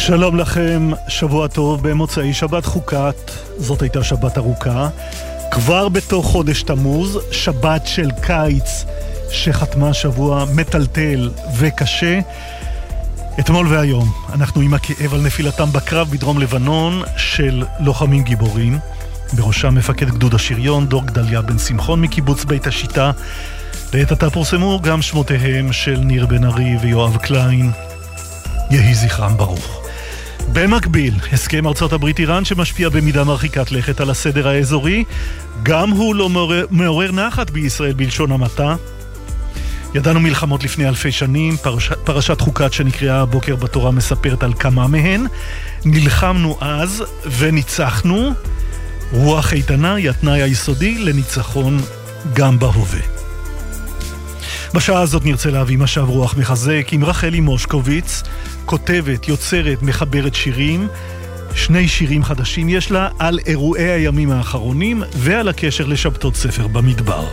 שלום לכם, שבוע טוב. במוצאי שבת חוקת, זאת הייתה שבת ארוכה, כבר בתוך חודש תמוז, שבת של קיץ שחתמה שבוע מטלטל וקשה. אתמול והיום אנחנו עם הכאב על נפילתם בקרב בדרום לבנון של לוחמים גיבורים, בראשם מפקד גדוד השריון דור גדליה בן שמחון מקיבוץ בית השיטה. לעת עתה פורסמו גם שמותיהם של ניר בן ארי ויואב קליין, יהי זכרם ברוך. במקביל, הסכם ארצות הברית איראן שמשפיע במידה מרחיקת לכת על הסדר האזורי, גם הוא לא מעורר נחת בישראל בלשון המעטה. ידענו מלחמות לפני אלפי שנים, פרשת חוקת שנקראה הבוקר בתורה מספרת על כמה מהן. נלחמנו אז וניצחנו. רוח איתנה היא התנאי היסודי לניצחון גם בהווה. בשעה הזאת נרצה להביא משב רוח מחזק עם רחלי מושקוביץ, כותבת, יוצרת, מחברת שירים. 2 שירים חדשים יש לה על אירועי הימים האחרונים ועל הקשר לשבתות ספר במדבר.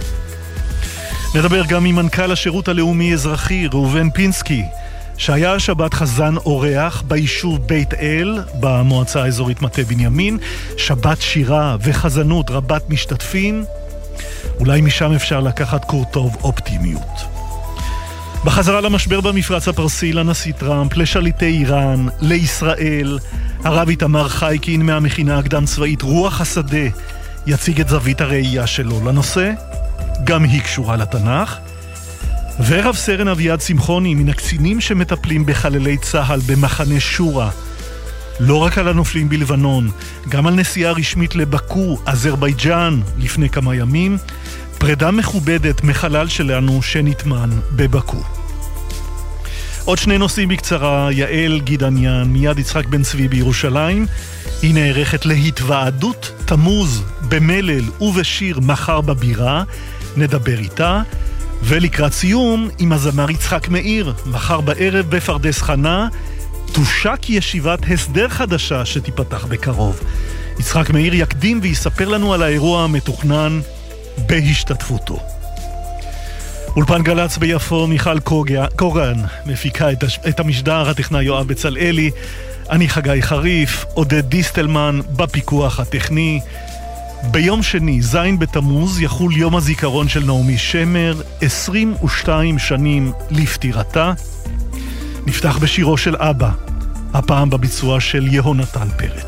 נדבר גם עם מנכ"ל השירות הלאומי אזרחי ראובן פינסקי, שהיה השבת חזן אורח ביישוב בית אל במועצה האזורית מטה בנימין. שבת שירה וחזנות רבת משתתפים, אולי משם אפשר לקחת קורטוב אופטימיות. בחזרה למשבר במפרץ הפרסי, לנשיא טראמפ, לשליטי איראן, לישראל, הרב איתמר חייקין מהמכינה הקדם צבאית רוח השדה יציג את זווית הראייה שלו לנושא, גם היא קשורה לתנ"ך. ורב סרן אביעד שמחוני מן הקצינים שמטפלים בחללי צהל במחנה שורה, לא רק על הנופלים בלבנון, גם על נסיעה רשמית לבקו, אזרבייג'אן, לפני כמה ימים, פרידה מכובדת מחלל שלנו שנטמן בבקו. עוד 2 נושאים בקצרה. יעל גידניאן מיד יצחק בן צבי בירושלים, היא נערכת להתוועדות תמוז במלל ובשיר מחר בבירה, נדבר איתה. ולקראת סיום עם הזמר יצחק מאיר, מחר בערב בפרדס חנה תושק ישיבת הסדר חדשה שתיפתח בקרוב. יצחק מאיר יקדים ויספר לנו על האירוע המתוכנן בהשתתפותו. אולפן גלץ ביפו, מיכל קוגן מפיקה את המשדר, הטכנאי יואב בצלאלי, אני חגי חריף, עודד דיסטלמן בפיקוח הטכני. ביום שני, ז' בתמוז, יחול יום הזיכרון של נעמי שמר, 22 שנים לפטירתה. נפתח בשירו של אבא, הפעם בביצוע של יהונתן פרץ.